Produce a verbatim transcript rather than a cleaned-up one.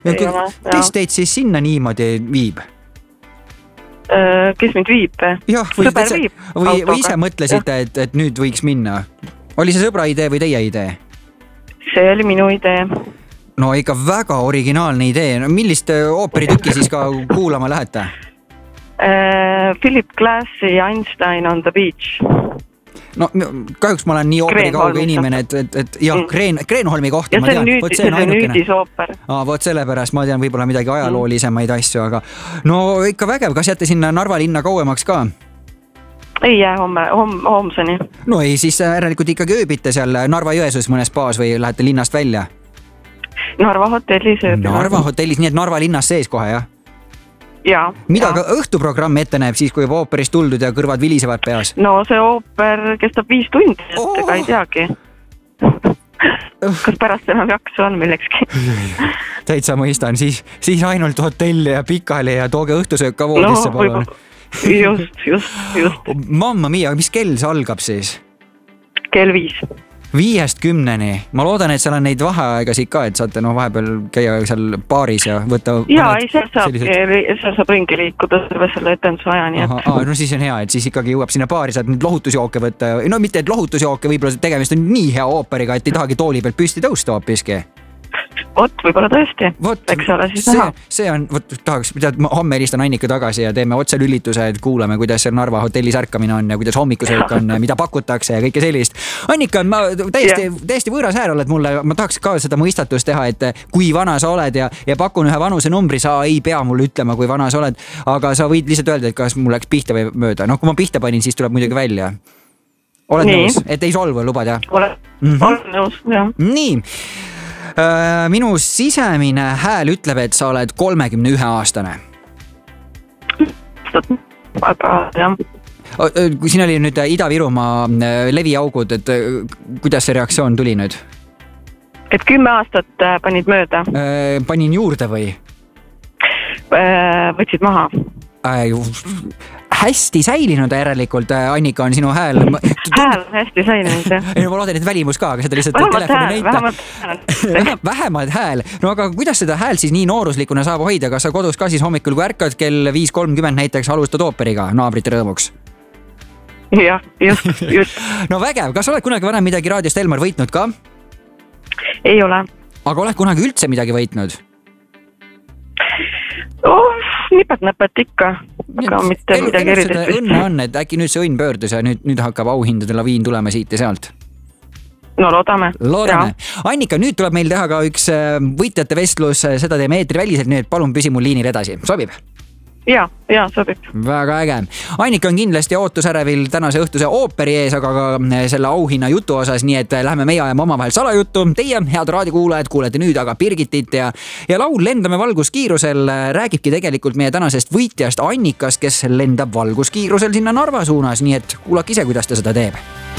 kes teid siis sinna niimoodi viib? Kes mind viib? Jah, või, viib või, või ise mõtlesite, et, et nüüd võiks minna? Oli see sõbra idee või teie idee? See oli minu idee. No ikka väga originaalne idee. No, millist ooperitükki siis ka kuulama lähete? Uh, Philip Glassi Einstein on the Beach. No kahjuks ma olen nii ooperikauge inimene, et, et, et jah, Kreen, Kreenholmi kohta ja ma tean. Nüüd, see on nüüdisooper. Aa, võt sellepärast ma tean võib-olla midagi ajaloolisemaid asju, aga no ikka vägev, kas jääte sinna Narva linna kauemaks ka? Ei jää homme, hom, homseni. No ei, siis järelikult ikkagi ööbite seal Narva Jõesuus mõnes paas või lähete linnast välja? Narva hotellis ööbime. Narva hotellis, nii et Narva linnas sees kohe, jah? Ja, mida ja. Ka õhtuprogramm ette näeb siis, kui juba ooperist tuldud ja kõrvad vilisevad peas? No see ooper kestab viis tundi, et oh. ega ei teagi. Kas pärast enam jaksu on millekski? Täitsa mõistan, siis, siis ainult hotelli ja pikali ja tooge õhtusöök ka voodisse no, palun. Just, just, just. Mamma mia, mis kell see algab siis? Kell viis. Viiest kümneni. Ma loodan, et seal on neid vaheaegasid ka, et saate no, vahepeal käia seal baaris ja võtta... Jaa, ei, seal saab, sellised... seal saab ringi liikuda selle etenduse aja, nii et... Aha, no siis on hea, et siis ikkagi jõuab sinna baari, saad nüüd lohutusjooke võtta. No mitte, et lohutusjooke, võib-olla tegemist on nii hea ooperiga, et ei tahagi tooli pealt püsti tõusta hoopiski. Vot, võib-olla tõesti. Eks ole siis see, näha. See on, võt, tahaks, ma homme helistan Annika tagasi ja teeme otse lülituse, et kuulame, kuidas seal Narva hotellis ärkamine on ja kuidas hommikusöök on, mida pakutakse ja kõike sellist. Annika, ma täiesti, täiesti võõras hääl oled mulle, ma tahaks ka seda mõistatust teha, et kui vana sa oled ja, ja pakun ühe vanuse numbri, sa ei pea mulle ütlema, kui vana sa oled, aga sa võid lihtsalt öelda, et kas mul läks pihta või mööda. No kui ma pihta panin, siis tuleb muidugi välja. Oled nii. Nõus, et ei solvu, lubad, jah? Olen, mm-hmm. olen nõus, jah. Nii. Minu sisemine hääl ütleb, et sa oled kolmekümne ühe aastane. Aga, jah. Kui siin oli nüüd Ida-Virumaa leviaugud, et kuidas see reaktsioon tuli nüüd? Et kümme aastat panid mööda. Panin juurde või? Võtsid maha. Hästi säilinud järelikult, Annika, on sinu hääl. Hääl on hästi säilinud, jah. Ei, no ma loodan, et välimus ka, aga seda lihtsalt vähemalt telefoni hääl, näita. Vähemalt, vähemalt hääl. No aga kuidas seda hääl siis nii nooruslikuna saab hoida? Kas sa kodus ka siis hommikul, kui ärkad kell viis kolmkümmend näiteks alustad ooperiga naabrite rõõmuks? Jah, just, just. No vägev, kas oled kunagi varem midagi raadiost Elmar võitnud ka? Ei ole. Aga oled kunagi üldse midagi võitnud? Oh, nipet-näpet ikka, aga mitte elu, midagi erilist. Õnne on, et äkki nüüd see õnn pöördus ja nüüd, nüüd hakkab auhindade laviin tulema siit ja sealt. No loodame. Loodame. Ja. Annika, nüüd tuleb meil teha ka üks võitjate vestlus, seda teeme eetri väliselt, nii et palun püsi mul liinil edasi. Sobib? Ja, ja, sobib. Väga äge. Annika on kindlasti ootusärevil tänase õhtuse ooperi ees, aga ka selle auhinna jutu osas, nii et lähme meie ajama omavahel salajuttu. Teie, head raadikuulajad, kuulete nüüd aga Birgitit ja, ja laul Lendame valguskiirusel räägibki tegelikult meie tänasest võitjast Annikast, kes lendab valguskiirusel sinna Narva suunas, nii et kuulake ise, kuidas ta seda teeb.